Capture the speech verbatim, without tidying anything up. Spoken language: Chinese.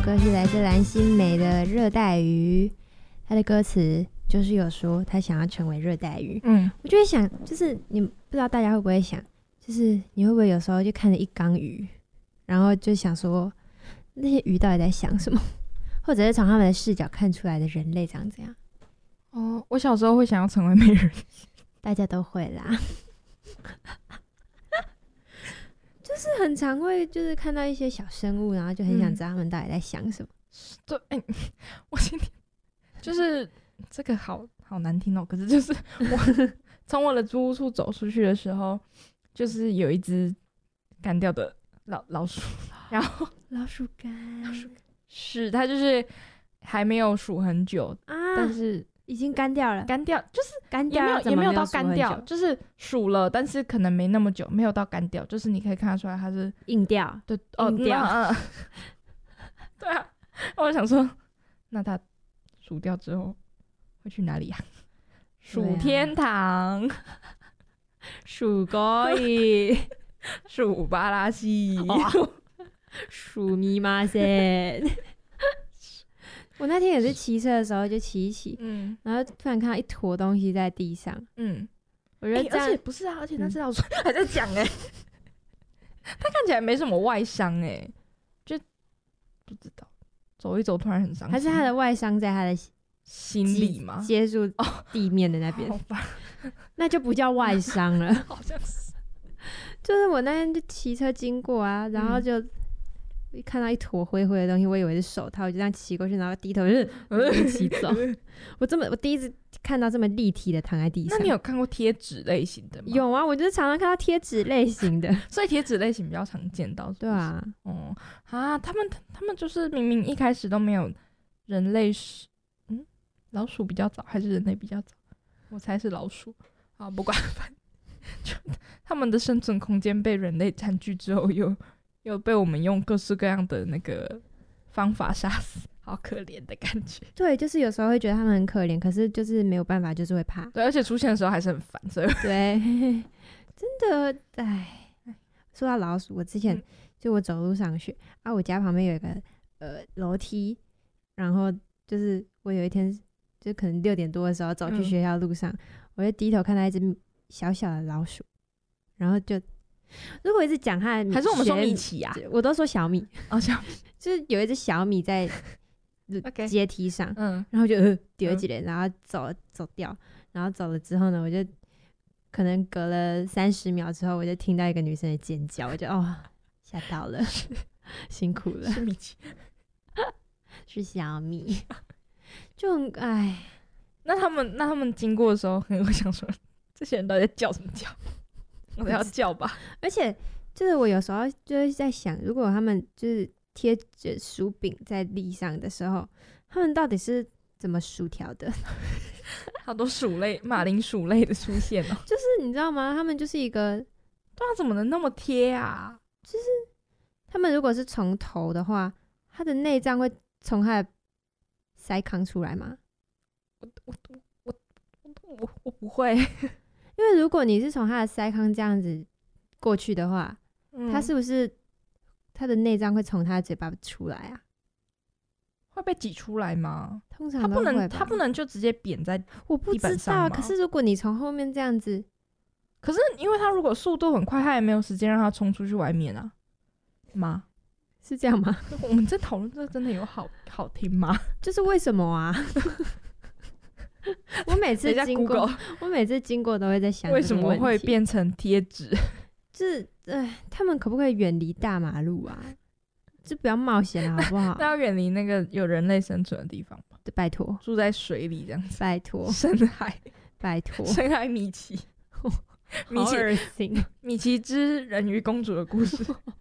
歌是来自蓝心湄的《热带鱼》，它的歌词就是有说他想要成为热带鱼。嗯，我就会想，就是你不知道大家会不会想，就是你会不会有时候就看着一缸鱼，然后就想说那些鱼到底在想什么，或者是从他们的视角看出来的人类长怎样？ 哦，我小时候会想要成为美人鱼， 大家都会啦。就是很常会就是看到一些小生物，然后就很想知道他们到底在想什么。 嗯、对，哎、欸，我今天就是这个好好难听哦。可是就是我从我的租屋处走出去的时候，就是有一只干掉的老老鼠，然后老鼠干， 老鼠是它就是还没有数很久啊，但是。 已经干掉了， 干掉就是干掉， 也没有也没有到干掉， 就就是数了，但是可能没那么久，没有到干掉，就是你可以看得出来它是硬掉， 对，哦， 硬掉， 嗯、对啊，我想说，那它数掉之后会去哪里呀、啊？数天堂， 数高一， 数巴拉西， 数密码噻。我那天也是骑车的时候就骑一骑，嗯，然后突然看到一坨东西在地上，嗯，我觉得这样、 欸、而且不是啊，而且那只老鼠还在讲哎、欸，它看起来没什么外伤哎、欸，就不知道走一走突然很伤心， 还是它的外伤在它的心里吗？ 接触地面的那边， 好吧， 那就不叫外伤了， 好像是， 就是我那天就骑车经过啊，然后就。嗯看到一坨灰灰的东西，我以为是手套，我就这样骑过去，然后低头就是骑走。我这么，我第一次看到这么立体的躺在地上。 那你有看过贴纸类型的吗？ 有啊，我就是常常看到贴纸类型的， 所以贴纸类型比较常见到是不是。 对啊， 哦、嗯、啊，他们他们就是明明一开始都没有人类是，嗯，老鼠比较早还是人类比较早？我猜是老鼠。啊，不管，反正就他们的生存空间被人类占据之后又。又被我们用各式各样的那个方法杀死，好可怜的感觉。 对，就是有时候会觉得他们很可怜，可是就是没有办法，就是会怕。 对，而且出现的时候还是很烦，所以对，真的，哎，说到老鼠，我之前、嗯、就我走路上学啊，我家旁边有一个呃楼梯，然后就是我有一天就可能六点多的时候走去学校路上，嗯、我就低头看到一只小小的老鼠，然后就。如果一直讲它的， 还是我们说米奇啊？ 我都说小米哦，小米就是有一只小米在阶梯上，嗯，然后就丢起来，然后走走掉，然后走了之后呢，我就可能隔了三十秒之后，我就听到一个女生的尖叫，我就哦吓到了，辛苦了， 是米奇， 是小米，就很哎， 那他们那他们经过的时候，可能会想说，这些人到底在叫什么叫？我要叫吧。 而且就是我有时候就是在想，如果他们就是贴着薯饼在地上的时候，他们到底是怎么薯条的？ 好多鼠类，马铃薯类的出现哦。 就是你知道吗？他们就是一个， 对啊，怎么能那么贴啊？ 就是他们如果是从头的话，他的内脏会从他的腮康出来吗？ 我我我我我我不会。 因为如果你是从他的腮康这样子过去的话，嗯、他是不是他的内脏会从他的嘴巴出来啊？ 会被挤出来吗？ 通常都会吧。 他不能，他不能就直接扁在地板上吗？ 我不知道。可是如果你从后面这样子， 可是因为他如果速度很快，他也没有时间让他冲出去外面啊？吗？ 是这样吗？ 我们在讨论这真的有好好听吗？ 就是为什么啊？我每次经过，我每次经过都会在想， 为什么会变成贴纸？ 就是呃，他们可不可以远离大马路啊？就不要冒险了，好不好？ 那要远离那个有人类生存的地方吧？ 拜托， 住在水里这样子， 拜托， 深海， 拜托， 深海米奇， 米奇， 米奇之人鱼公主的故事。